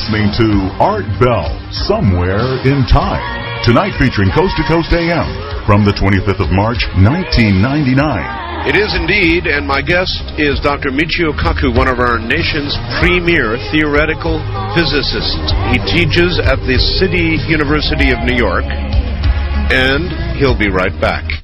listening to Art Bell, Somewhere in Time. Tonight featuring Coast to Coast AM from the 25th of March, 1999. It is indeed, and my guest is Dr. Michio Kaku, one of our nation's premier theoretical physicists. He teaches at the City University of New York, and he'll be right back.